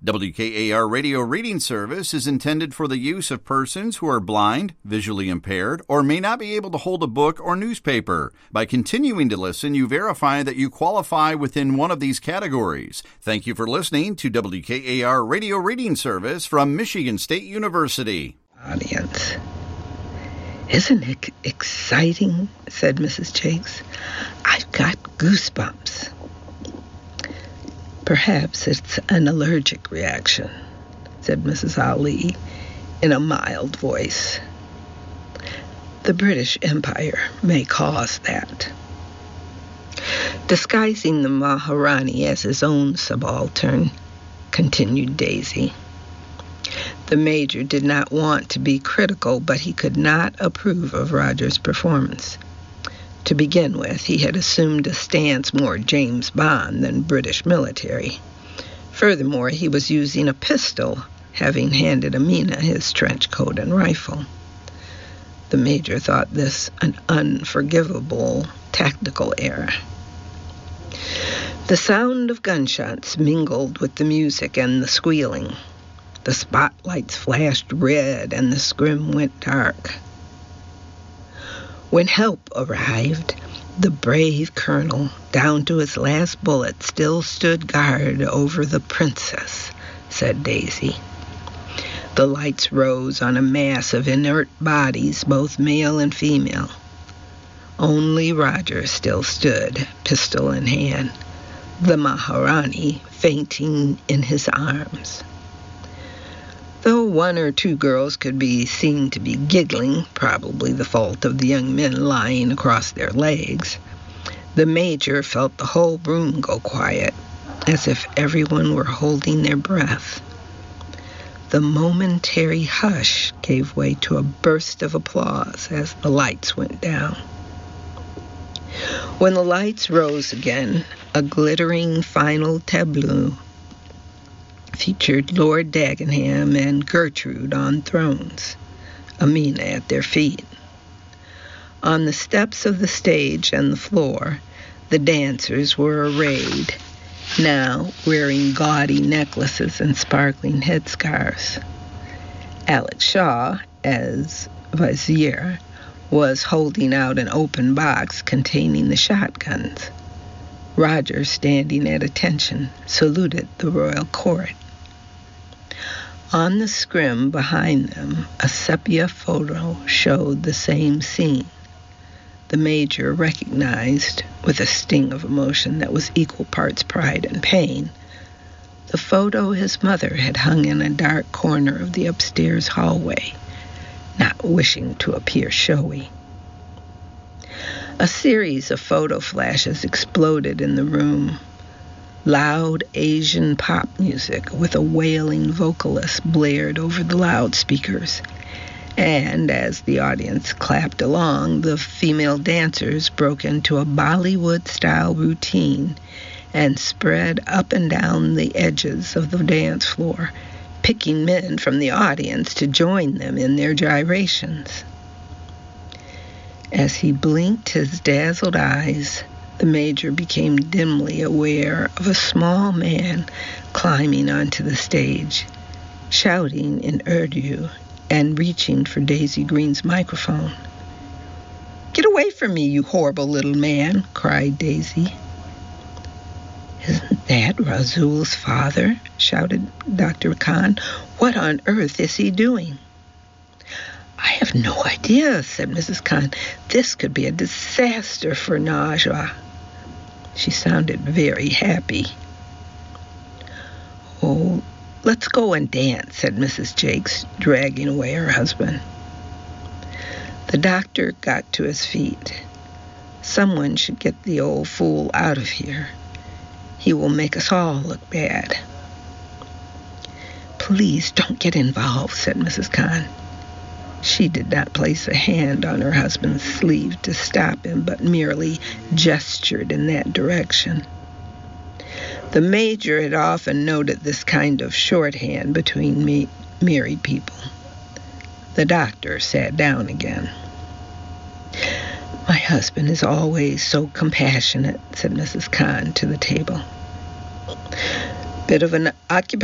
WKAR Radio Reading Service is intended for the use of persons who are blind, visually impaired, or may not be able to hold a book or newspaper. By continuing to listen, you verify that you qualify within one of these categories. Thank you for listening to WKAR Radio Reading Service from Michigan State University. Audience. Isn't it exciting? Said Mrs. Jakes. I've got goosebumps. Perhaps it's an allergic reaction, said Mrs. Ali in a mild voice. The British Empire may cause that. Disguising the Maharani as his own subaltern, continued Daisy. The Major did not want to be critical, but he could not approve of Roger's performance. To begin with, he had assumed a stance more James Bond than British military. Furthermore, he was using a pistol, having handed Amina his trench coat and rifle. The Major thought this an unforgivable tactical error. The sound of gunshots mingled with the music and the squealing. The spotlights flashed red and the scrim went dark. When help arrived, the brave colonel, down to his last bullet, still stood guard over the princess, said Daisy. The lights rose on a mass of inert bodies, both male and female. Only Roger still stood, pistol in hand, the Maharani fainting in his arms. Though one or two girls could be seen to be giggling, probably the fault of the young men lying across their legs, the Major felt the whole room go quiet, as if everyone were holding their breath. The momentary hush gave way to a burst of applause as the lights went down. When the lights rose again, a glittering final tableau featured Lord Dagenham and Gertrude on thrones, Amina at their feet. On the steps of the stage and the floor, the dancers were arrayed, now wearing gaudy necklaces and sparkling headscarves. Alex Shaw, as vizier, was holding out an open box containing the shotguns. Roger, standing at attention, saluted the royal court. On the scrim behind them, a sepia photo showed the same scene. The Major recognized, with a sting of emotion that was equal parts pride and pain, the photo his mother had hung in a dark corner of the upstairs hallway, not wishing to appear showy. A series of photo flashes exploded in the room. Loud Asian pop music with a wailing vocalist blared over the loudspeakers, and as the audience clapped along, the female dancers broke into a Bollywood-style routine and spread up and down the edges of the dance floor, picking men from the audience to join them in their gyrations. As he blinked his dazzled eyes, the Major became dimly aware of a small man climbing onto the stage, shouting in Urdu and reaching for Daisy Green's microphone. "Get away from me, you horrible little man," cried Daisy. "Isn't that Razul's father?" shouted Dr. Khan. "What on earth is he doing?" "I have no idea," said Mrs. Khan. "This could be a disaster for Najwa." She sounded very happy. "Oh, let's go and dance," said Mrs. Jakes, dragging away her husband. The doctor got to his feet. "Someone should get the old fool out of here. He will make us all look bad." "Please don't get involved," said Mrs. Khan. She did not place a hand on her husband's sleeve to stop him, but merely gestured in that direction. The Major had often noted this kind of shorthand between married people. The doctor sat down again. "My husband is always so compassionate," said Mrs. Khan to the table. "Bit of an occupation